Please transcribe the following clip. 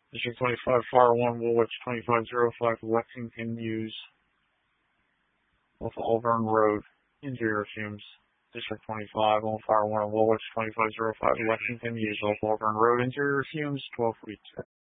District 25, Fire 1, Woolwich 2505, Lexington News, off Auburn Road, interior fumes. District 25, on Fire 1, Woolwich 2505, Lexington News, off Auburn Road, interior fumes, 12 weeks.